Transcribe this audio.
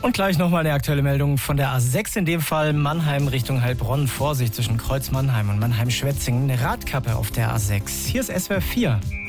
Und gleich nochmal eine aktuelle Meldung von der A6, in dem Fall Mannheim Richtung Heilbronn. Vorsicht zwischen Kreuz Mannheim und Mannheim-Schwetzingen, eine Radkappe auf der A6. Hier ist SWR 4.